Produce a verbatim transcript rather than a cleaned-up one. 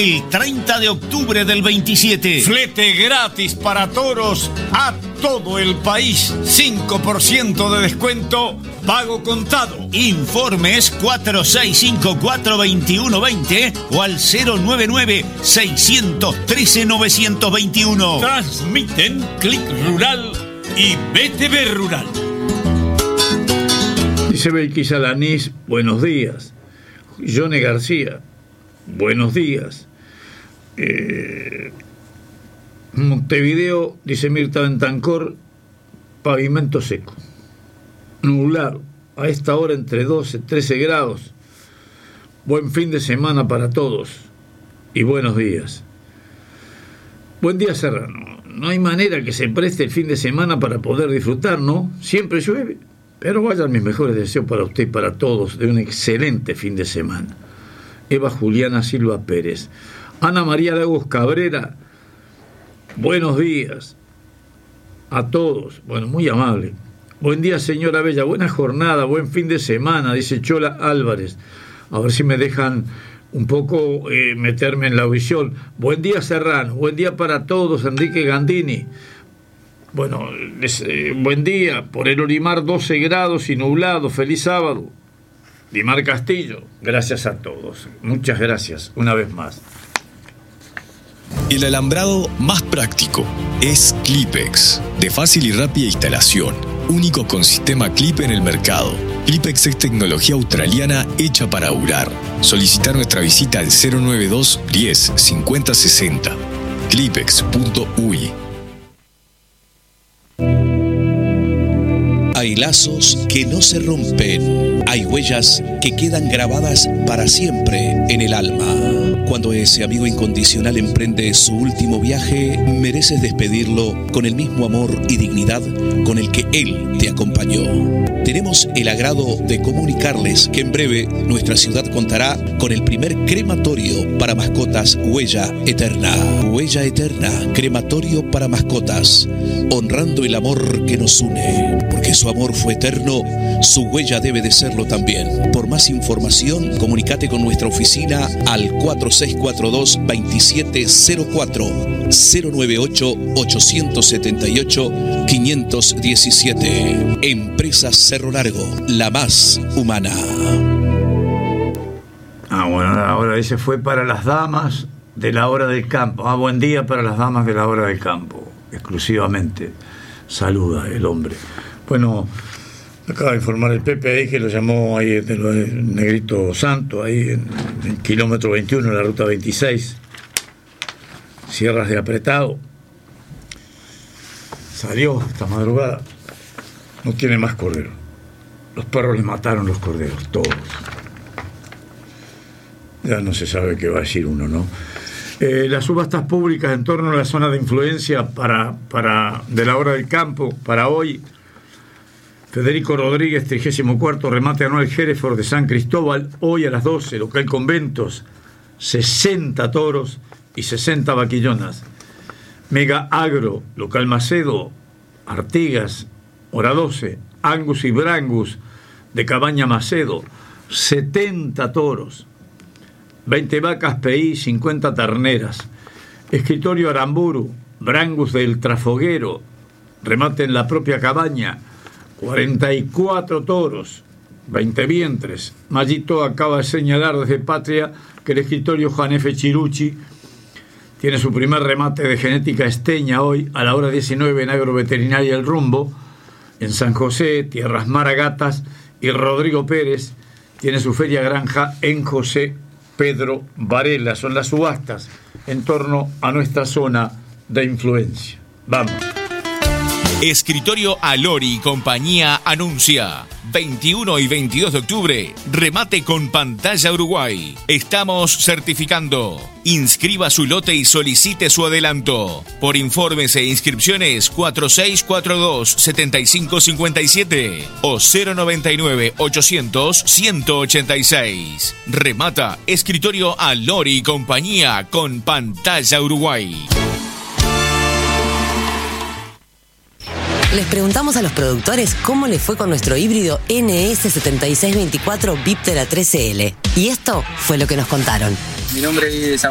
El treinta de octubre del veintisiete. Flete gratis para toros a todo el país. cinco por ciento de descuento, pago contado. Informes cuatro seis cinco cuatro dos uno dos cero o al cero nueve nueve seis uno tres nueve dos uno. Transmiten Click Rural y B T V Rural. Dice Belkis Alanís, buenos días. Johnny García, buenos días. Eh, Montevideo, dice Mirta Bentancor, pavimento seco, nublado, a esta hora entre doce y trece grados. Buen fin de semana para todos y buenos días. Buen día, Serrano. No hay manera que se preste el fin de semana para poder disfrutar, ¿no? Siempre llueve, pero vayan mis mejores deseos para usted y para todos de un excelente fin de semana. Eva Juliana Silva Pérez. Ana María Lagos Cabrera, buenos días a todos. Bueno, muy amable. Buen día, señora Bella, buena jornada, buen fin de semana, dice Chola Álvarez. A ver si me dejan un poco eh, meterme en la audición. Buen día, Serrano, buen día para todos, Enrique Gandini. Bueno, les, eh, buen día, por el Olimar doce grados y nublado, feliz sábado. Dimar Castillo, gracias a todos, muchas gracias, una vez más. El alambrado más práctico es Clipex, de fácil y rápida instalación, único con sistema Clip en el mercado. Clipex es tecnología australiana hecha para aurar. Solicitar nuestra visita al cero nueve dos diez cincuenta sesenta. clipex punto u i. Hay lazos que no se rompen, hay huellas que quedan grabadas para siempre en el alma. Cuando ese amigo incondicional emprende su último viaje, mereces despedirlo con el mismo amor y dignidad con el que él te acompañó. Tenemos el agrado de comunicarles que en breve nuestra ciudad contará con el primer crematorio para mascotas Huella Eterna. Huella Eterna, crematorio para mascotas, honrando el amor que nos une. Porque su amor fue eterno, su huella debe de serlo también. Por más información, comunícate con nuestra oficina al cuatro seis cuatro dos dos siete cero cuatro, cero nueve ocho ocho siete ocho cinco uno siete. Empresa Cerro Largo, la más humana. Ah, bueno, ahora ese fue para las damas de la hora del campo. Ah, buen día para las damas de la hora del campo, exclusivamente. Saluda el hombre. Bueno, acaba de informar el Pepe ahí que lo llamó ahí del Negrito Santo, ahí en el kilómetro veintiuno, en la ruta veintiséis, Sierras de Apretado. Salió esta madrugada, no tiene más cordero. Los perros le mataron los corderos, todos. Ya no se sabe qué va a decir uno, ¿no? Eh, las subastas públicas en torno a la zona de influencia para, para de la hora del campo, para hoy. Federico Rodríguez, trigésimo cuarto remate anual Hereford de San Cristóbal, hoy a las doce, local Conventos, sesenta toros y sesenta vaquillonas. Mega Agro, local Macedo, Artigas, hora doce, Angus y Brangus de Cabaña Macedo, setenta toros, veinte vacas P I, cincuenta terneras. Escritorio Aramburu, Brangus del Trafoguero, remate en la propia cabaña, cuarenta y cuatro toros, veinte vientres. Mallito acaba de señalar desde Patria que el escritorio Juan F. Chirucci tiene su primer remate de genética esteña hoy a la hora diecinueve en Agroveterinaria El Rumbo, en San José, Tierras Maragatas, y Rodrigo Pérez tiene su feria granja en José Pedro Varela. Son las subastas en torno a nuestra zona de influencia. Vamos. Escritorio Alori y compañía anuncia veintiuno y veintidós de octubre, remate con pantalla Uruguay. Estamos certificando. Inscriba su lote y solicite su adelanto. Por informes e inscripciones cuatro seis cuatro dos siete cinco cinco siete o cero noventa y nueve ochocientos ciento ochenta y seis. Remata Escritorio Alori y compañía con pantalla Uruguay. Les preguntamos a los productores cómo les fue con nuestro híbrido N S setenta y seis veinticuatro Viptera trece L. Y esto fue lo que nos contaron. Mi nombre es